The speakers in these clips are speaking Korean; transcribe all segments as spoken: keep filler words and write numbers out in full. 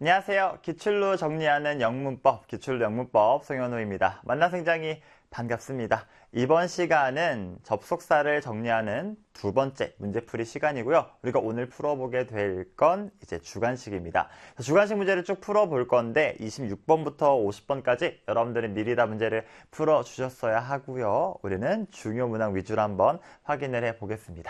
안녕하세요. 기출로 정리하는 영문법, 기출로 영문법 송현우입니다. 만나서 굉장히 반갑습니다. 이번 시간은 접속사를 정리하는 두 번째 문제풀이 시간이고요. 우리가 오늘 풀어보게 될 건 이제 주관식입니다. 주관식 문제를 쭉 풀어볼 건데 이십육 번부터 오십 번까지 여러분들이 미리 다 문제를 풀어주셨어야 하고요. 우리는 중요 문항 위주로 한번 확인을 해보겠습니다.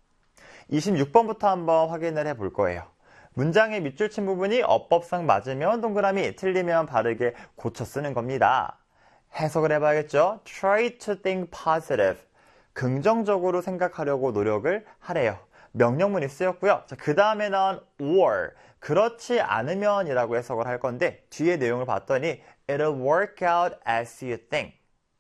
이십육 번부터 한번 확인을 해볼 거예요. 문장의 밑줄 친 부분이 어법상 맞으면 동그라미, 틀리면 바르게 고쳐 쓰는 겁니다. 해석을 해봐야겠죠? Try to think positive. 긍정적으로 생각하려고 노력을 하래요. 명령문이 쓰였고요. 자, 그 다음에 나온 or. 그렇지 않으면 이라고 해석을 할 건데 뒤에 내용을 봤더니 It'll work out as you think.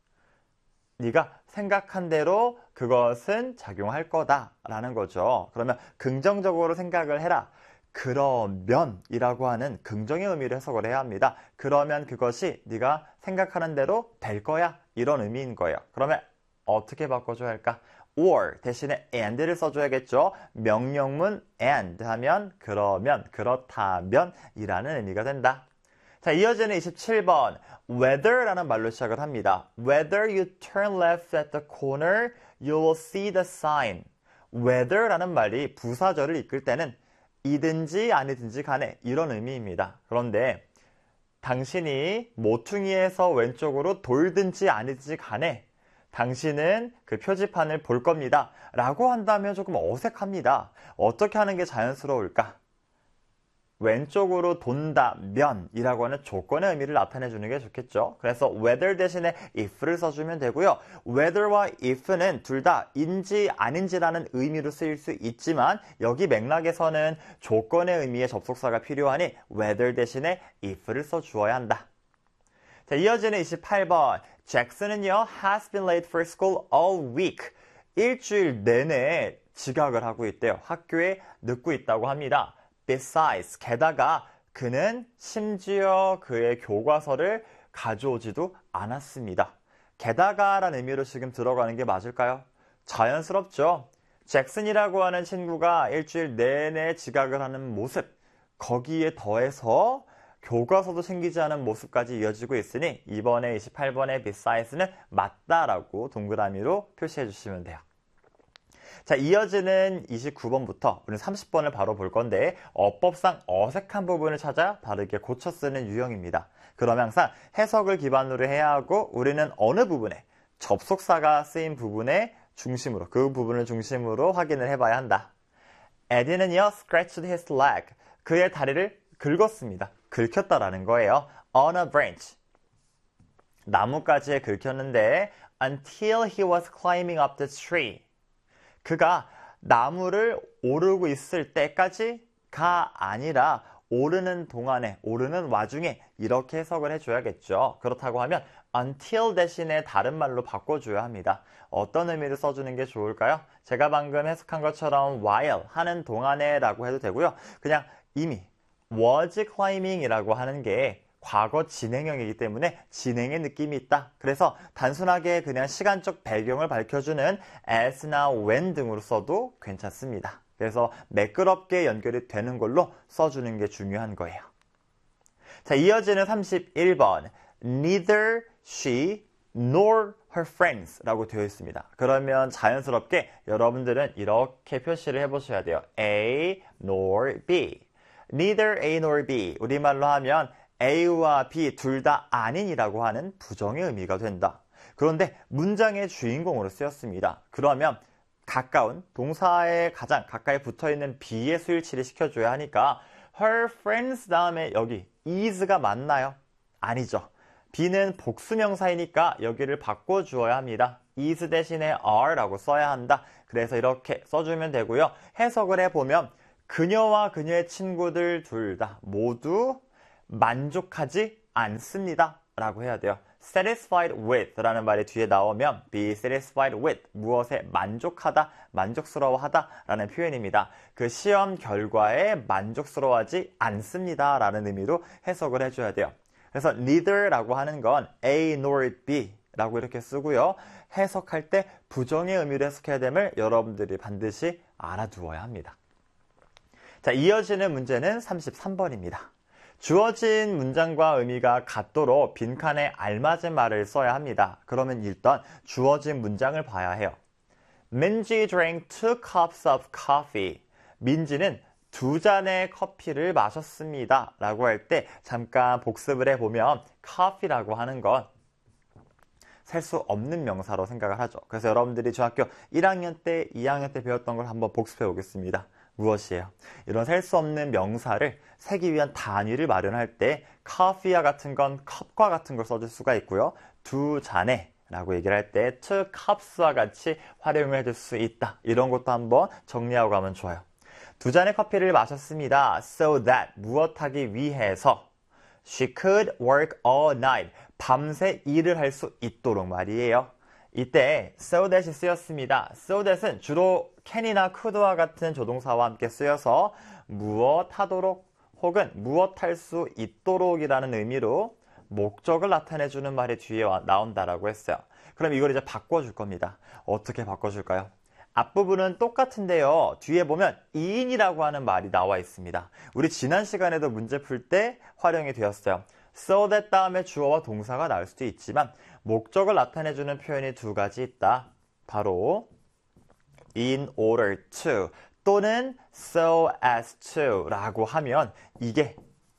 네가 생각한 대로 그것은 작용할 거다라는 거죠. 그러면 긍정적으로 생각을 해라. 그러면 이라고 하는 긍정의 의미를 해석을 해야 합니다. 그러면 그것이 네가 생각하는 대로 될 거야. 이런 의미인 거예요. 그러면 어떻게 바꿔줘야 할까? or 대신에 and를 써줘야겠죠. 명령문 and 하면 그러면, 그렇다면 이라는 의미가 된다. 자, 이어지는 이십칠 번 whether라는 말로 시작을 합니다. Whether you turn left at the corner, you will see the sign. whether라는 말이 부사절을 이끌 때는 이든지 아니든지 간에 이런 의미입니다. 그런데 당신이 모퉁이에서 왼쪽으로 돌든지 아니든지 간에 당신은 그 표지판을 볼 겁니다. 라고 한다면 조금 어색합니다. 어떻게 하는 게 자연스러울까? 왼쪽으로 돈다면 이라고 하는 조건의 의미를 나타내 주는 게 좋겠죠. 그래서 whether 대신에 if를 써주면 되고요. whether와 if는 둘 다 인지 아닌지라는 의미로 쓰일 수 있지만 여기 맥락에서는 조건의 의미의 접속사가 필요하니 whether 대신에 if를 써주어야 한다. 자, 이어지는 이십팔 번 잭슨은요 has been late for school all week. 일주일 내내 지각을 하고 있대요. 학교에 늦고 있다고 합니다. Besides, 게다가 그는 심지어 그의 교과서를 가져오지도 않았습니다. 게다가라는 의미로 지금 들어가는 게 맞을까요? 자연스럽죠. 잭슨이라고 하는 친구가 일주일 내내 지각을 하는 모습, 거기에 더해서 교과서도 챙기지 않은 모습까지 이어지고 있으니 이번에 이십팔 번의 Beside스는 맞다라고 동그라미로 표시해 주시면 돼요. 자, 이어지는 이십구 번부터 우리는 삼십 번을 바로 볼 건데 어법상 어색한 부분을 찾아 바르게 고쳐 쓰는 유형입니다. 그러면 항상 해석을 기반으로 해야 하고 우리는 어느 부분에 접속사가 쓰인 부분의 중심으로 그 부분을 중심으로 확인을 해봐야 한다. 에디는요 scratched his leg. 그의 다리를 긁었습니다. 긁혔다라는 거예요. On a branch. 나뭇가지에 긁혔는데 until he was climbing up the tree. 그가 나무를 오르고 있을 때까지가 아니라 오르는 동안에, 오르는 와중에 이렇게 해석을 해줘야겠죠. 그렇다고 하면 until 대신에 다른 말로 바꿔줘야 합니다. 어떤 의미를 써주는 게 좋을까요? 제가 방금 해석한 것처럼 while 하는 동안에 라고 해도 되고요. 그냥 이미 was climbing 이라고 하는 게 과거 진행형이기 때문에 진행의 느낌이 있다. 그래서 단순하게 그냥 시간적 배경을 밝혀주는 as나 when 등으로 써도 괜찮습니다. 그래서 매끄럽게 연결이 되는 걸로 써주는 게 중요한 거예요. 자, 이어지는 삼십일 번 Neither she nor her friends 라고 되어 있습니다. 그러면 자연스럽게 여러분들은 이렇게 표시를 해보셔야 돼요. A nor B. Neither A nor B. 우리말로 하면 A와 B 둘 다 아닌이라고 하는 부정의 의미가 된다. 그런데 문장의 주인공으로 쓰였습니다. 그러면 가까운 동사에 가장 가까이 붙어있는 B의 수일치를 시켜줘야 하니까 her friends 다음에 여기 is가 맞나요? 아니죠. B는 복수명사이니까 여기를 바꿔주어야 합니다. is 대신에 are라고 써야 한다. 그래서 이렇게 써주면 되고요. 해석을 해보면 그녀와 그녀의 친구들 둘 다 모두 만족하지 않습니다. 라고 해야 돼요. satisfied with 라는 말이 뒤에 나오면 be satisfied with 무엇에 만족하다, 만족스러워하다 라는 표현입니다. 그 시험 결과에 만족스러워하지 않습니다. 라는 의미로 해석을 해줘야 돼요. 그래서 neither 라고 하는 건 A nor B 라고 이렇게 쓰고요. 해석할 때 부정의 의미로 해석해야 됨을 여러분들이 반드시 알아두어야 합니다. 자, 이어지는 문제는 삼십삼 번입니다. 주어진 문장과 의미가 같도록 빈칸에 알맞은 말을 써야 합니다. 그러면 일단 주어진 문장을 봐야 해요. 민지 drank two cups of coffee. 민지는 두 잔의 커피를 마셨습니다. 라고 할 때 잠깐 복습을 해보면 coffee라고 하는 건 셀 수 없는 명사로 생각을 하죠. 그래서 여러분들이 중학교 일 학년 때, 이 학년 때 배웠던 걸 한번 복습해 보겠습니다. 무엇이에요? 이런 셀 수 없는 명사를 세기 위한 단위를 마련할 때 coffee와 같은 건 컵과 같은 걸 써줄 수가 있고요. 두 잔에 라고 얘기를 할 때 two cups와 같이 활용을 해줄 수 있다. 이런 것도 한번 정리하고 가면 좋아요. 두 잔의 커피를 마셨습니다. So that 무엇하기 위해서 she could work all night. 밤새 일을 할 수 있도록 말이에요. 이때 so that이 쓰였습니다. so that은 주로 can이나 could와 같은 조동사와 함께 쓰여서 무엇 하도록 혹은 무엇 할 수 있도록이라는 의미로 목적을 나타내주는 말이 뒤에 나온다라고 했어요. 그럼 이걸 이제 바꿔줄 겁니다. 어떻게 바꿔줄까요? 앞부분은 똑같은데요. 뒤에 보면 in이라고 하는 말이 나와 있습니다. 우리 지난 시간에도 문제 풀 때 활용이 되었어요. so that 다음에 주어와 동사가 나올 수도 있지만 목적을 나타내주는 표현이 두 가지 있다. 바로 in order to 또는 so as to 라고 하면 이게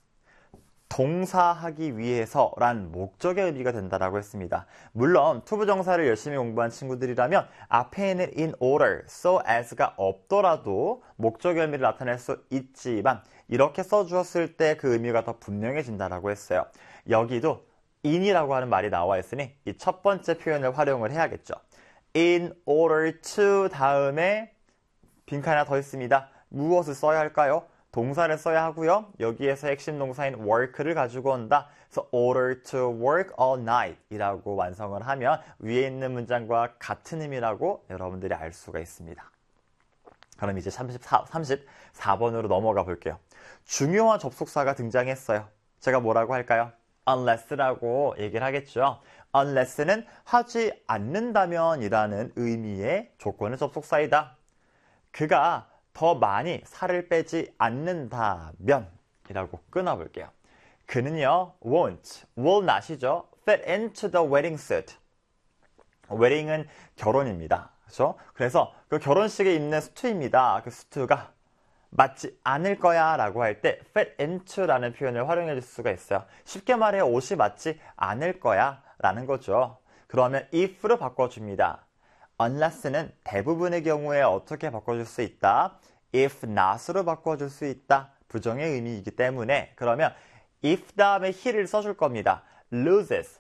동사하기 위해서란 목적의 의미가 된다라고 했습니다. 물론 투부정사를 열심히 공부한 친구들이라면 앞에 있는 in order, so as가 없더라도 목적의 의미를 나타낼 수 있지만 이렇게 써주었을 때 그 의미가 더 분명해진다라고 했어요. 여기도 in이라고 하는 말이 나와 있으니 이 첫 번째 표현을 활용을 해야겠죠. in order to 다음에 빈칸 하나 더 있습니다. 무엇을 써야 할까요? 동사를 써야 하고요. 여기에서 핵심 동사인 work를 가지고 온다. 그래서 order to work all night 이라고 완성을 하면 위에 있는 문장과 같은 의미라고 여러분들이 알 수가 있습니다. 그럼 이제 삼십사, 삼십사 번으로 넘어가 볼게요. 중요한 접속사가 등장했어요. 제가 뭐라고 할까요? unless라고 얘기를 하겠죠. unless는 하지 않는다면 이라는 의미의 조건의 접속사이다. 그가 더 많이 살을 빼지 않는다면 이라고 끊어볼게요. 그는요, won't, will not이죠. fit into the wedding suit. wedding은 결혼입니다. 그렇죠? 그래서 그 결혼식에 입는 수트입니다. 그 수트가 맞지 않을 거야 라고 할 때 fit into라는 표현을 활용해 줄 수가 있어요. 쉽게 말해 옷이 맞지 않을 거야 라는 거죠. 그러면 if로 바꿔줍니다. unless는 대부분의 경우에 어떻게 바꿔줄 수 있다? if not으로 바꿔줄 수 있다. 부정의 의미이기 때문에 그러면 if 다음에 he를 써줄 겁니다. loses.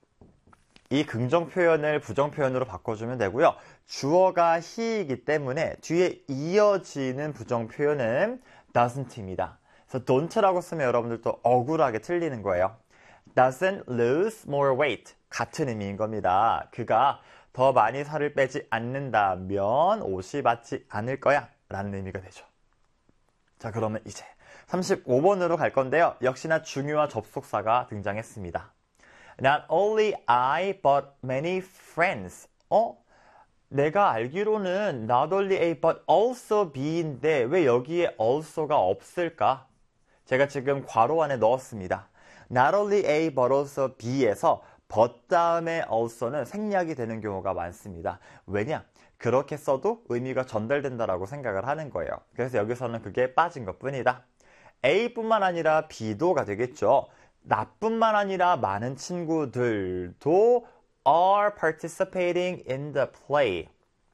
이 긍정 표현을 부정 표현으로 바꿔주면 되고요. 주어가 he이기 때문에 뒤에 이어지는 부정 표현은 doesn't입니다. 그래서 don't라고 쓰면 여러분들도 억울하게 틀리는 거예요. doesn't lose more weight. 같은 의미인 겁니다. 그가 더 많이 살을 빼지 않는다면 옷이 맞지 않을 거야 라는 의미가 되죠. 자, 그러면 이제 삼십오 번으로 갈 건데요. 역시나 중요한 접속사가 등장했습니다. Not only I, but many friends. 어? 내가 알기로는 not only A, but also B인데 왜 여기에 also가 없을까? 제가 지금 괄호 안에 넣었습니다. Not only A, but also B에서 but 다음에 also는 생략이 되는 경우가 많습니다. 왜냐? 그렇게 써도 의미가 전달된다라고 생각을 하는 거예요. 그래서 여기서는 그게 빠진 것뿐이다. A뿐만 아니라 B도가 되겠죠. 나뿐만 아니라 많은 친구들도 are participating in the play.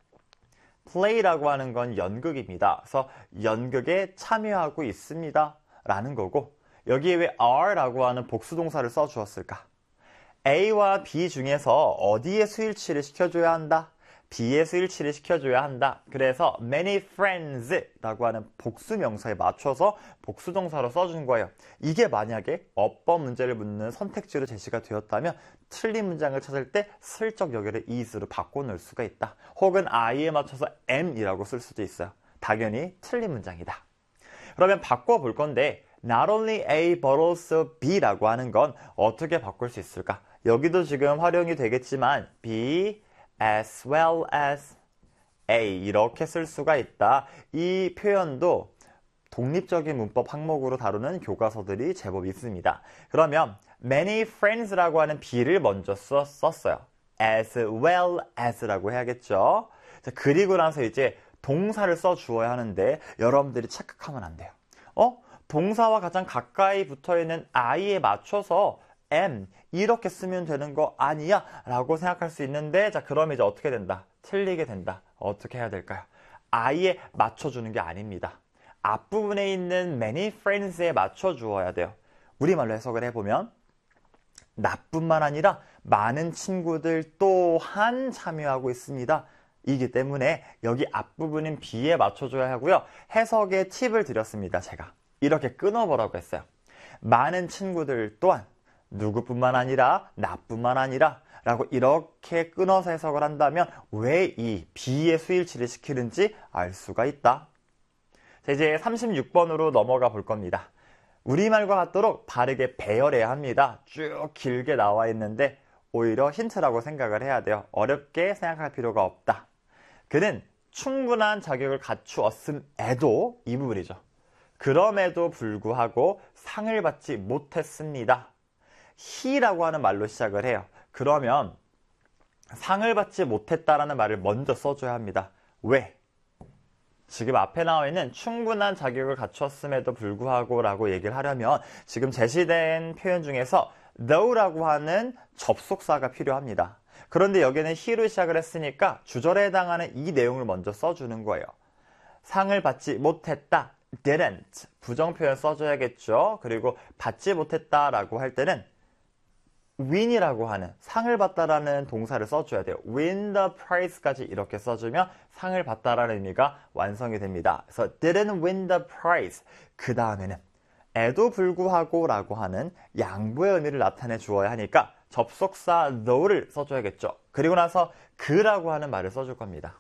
play라고 하는 건 연극입니다. 그래서 연극에 참여하고 있습니다. 라는 거고 여기에 왜 are라고 하는 복수동사를 써주었을까? A와 B 중에서 어디에 수일치를 시켜줘야 한다? B에 수일치를 시켜줘야 한다. 그래서 many friends라고 하는 복수명사에 맞춰서 복수동사로 써준 거예요. 이게 만약에 어법 문제를 묻는 선택지로 제시가 되었다면 틀린 문장을 찾을 때 슬쩍 여기를 is로 바꿔놓을 수가 있다. 혹은 I에 맞춰서 am이라고 쓸 수도 있어요. 당연히 틀린 문장이다. 그러면 바꿔볼 건데 not only A but also B라고 하는 건 어떻게 바꿀 수 있을까? 여기도 지금 활용이 되겠지만 B as well as A 이렇게 쓸 수가 있다. 이 표현도 독립적인 문법 항목으로 다루는 교과서들이 제법 있습니다. 그러면 many friends라고 하는 be를 먼저 써, 썼어요. as well as라고 해야겠죠. 자, 그리고 나서 이제 동사를 써 주어야 하는데 여러분들이 착각하면 안 돼요. 어? 동사와 가장 가까이 붙어있는 I에 맞춰서 am 이렇게 쓰면 되는 거 아니야? 라고 생각할 수 있는데 자 그럼 이제 어떻게 된다? 틀리게 된다. 어떻게 해야 될까요? I에 맞춰주는 게 아닙니다. 앞부분에 있는 many friends에 맞춰주어야 돼요. 우리말로 해석을 해보면 나뿐만 아니라 많은 친구들 또한 참여하고 있습니다. 이기 때문에 여기 앞부분인 be에 맞춰줘야 하고요. 해석의 팁을 드렸습니다. 제가 이렇게 끊어보라고 했어요. 많은 친구들 또한 누구뿐만 아니라 나뿐만 아니라 라고 이렇게 끊어서 해석을 한다면 왜 이 be의 수일치를 시키는지 알 수가 있다. 자, 이제 삼십육 번으로 넘어가 볼 겁니다. 우리말과 같도록 바르게 배열해야 합니다. 쭉 길게 나와 있는데 오히려 힌트라고 생각을 해야 돼요. 어렵게 생각할 필요가 없다. 그는 충분한 자격을 갖추었음에도 이 부분이죠. 그럼에도 불구하고 상을 받지 못했습니다. he라고 하는 말로 시작을 해요. 그러면 상을 받지 못했다라는 말을 먼저 써줘야 합니다. 왜? 지금 앞에 나와 있는 충분한 자격을 갖췄음에도 불구하고 라고 얘기를 하려면 지금 제시된 표현 중에서 though라고 하는 접속사가 필요합니다. 그런데 여기는 he로 시작을 했으니까 주절에 해당하는 이 내용을 먼저 써주는 거예요. 상을 받지 못했다, didn't 부정표현 써줘야겠죠. 그리고 받지 못했다라고 할 때는 win이라고 하는 상을 받다라는 동사를 써줘야 돼요. win the prize까지 이렇게 써주면 상을 받다라는 의미가 완성이 됩니다. 그래서 didn't win the prize 그 다음에는 에도 불구하고 라고 하는 양보의 의미를 나타내 주어야 하니까 접속사 though를 써줘야겠죠. 그리고 나서 그라고 하는 말을 써줄 겁니다.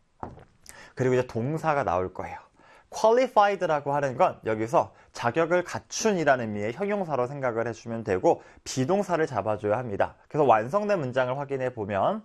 그리고 이제 동사가 나올 거예요. qualified라고 하는 건 여기서 자격을 갖춘이라는 의미의 형용사로 생각을 해주면 되고 비동사를 잡아줘야 합니다. 그래서 완성된 문장을 확인해 보면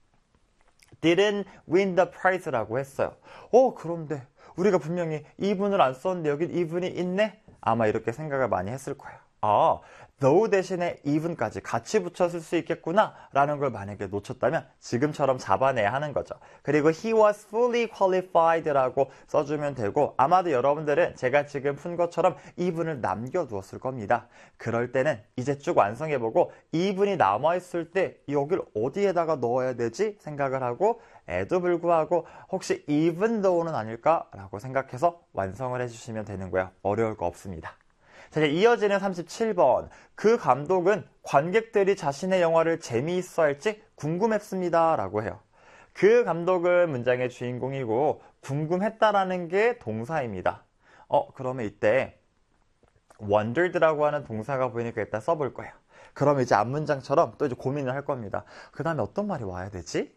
didn't win the prize라고 했어요. 어 그런데 우리가 분명히 이분을 안 썼는데 여기 이분이 있네? 아마 이렇게 생각을 많이 했을 거예요. 아, though 대신에 even까지 같이 붙였을 수 있겠구나 라는 걸 만약에 놓쳤다면 지금처럼 잡아내야 하는 거죠. 그리고 he was fully qualified 라고 써주면 되고 아마도 여러분들은 제가 지금 푼 것처럼 even을 남겨두었을 겁니다. 그럴 때는 이제 쭉 완성해보고 even이 남아있을 때 여길 어디에다가 넣어야 되지? 생각을 하고 에도 불구하고 혹시 even though는 아닐까? 라고 생각해서 완성을 해주시면 되는 거예요. 어려울 거 없습니다. 자, 이제 이어지는 삼십칠 번. 그 감독은 관객들이 자신의 영화를 재미있어 할지 궁금했습니다. 라고 해요. 그 감독은 문장의 주인공이고 궁금했다라는 게 동사입니다. 어, 그러면 이때 wondered라고 하는 동사가 보이니까 일단 써볼 거예요. 그러면 이제 앞문장처럼 또 이제 고민을 할 겁니다. 그 다음에 어떤 말이 와야 되지?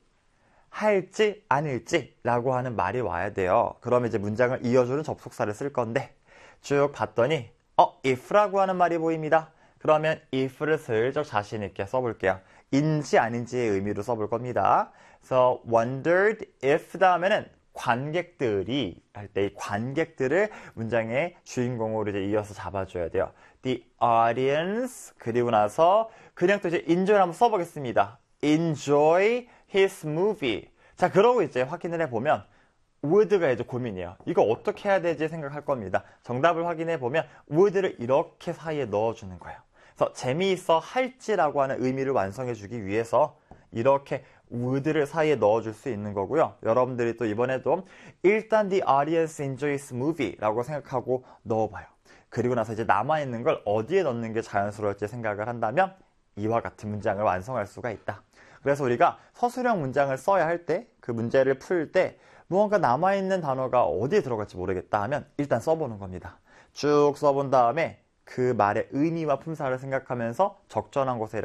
할지 아닐지 라고 하는 말이 와야 돼요. 그러면 이제 문장을 이어주는 접속사를 쓸 건데 쭉 봤더니 어, if라고 하는 말이 보입니다. 그러면 if를 슬쩍 자신 있게 써볼게요. 인지 아닌지의 의미로 써볼 겁니다. 그래서 wondered if 다음에는 관객들이 할 때 이 관객들을 문장의 주인공으로 이제 이어서 잡아줘야 돼요. The audience 그리고 나서 그냥 또 이제 enjoy 한번 써보겠습니다. Enjoy his movie. 자, 그러고 이제 확인을 해보면 would가 이제 고민이에요. 이거 어떻게 해야 되지 생각할 겁니다. 정답을 확인해 보면 would를 이렇게 사이에 넣어주는 거예요. 그래서 재미있어 할지라고 하는 의미를 완성해 주기 위해서 이렇게 would를 사이에 넣어줄 수 있는 거고요. 여러분들이 또 이번에도 일단 the audience enjoys movie라고 생각하고 넣어봐요. 그리고 나서 이제 남아있는 걸 어디에 넣는 게 자연스러울지 생각을 한다면 이와 같은 문장을 완성할 수가 있다. 그래서 우리가 서술형 문장을 써야 할 때 그 문제를 풀 때 무언가 남아있는 단어가 어디에 들어갈지 모르겠다 하면 일단 써보는 겁니다. 쭉 써본 다음에 그 말의 의미와 품사를 생각하면서 적절한 곳에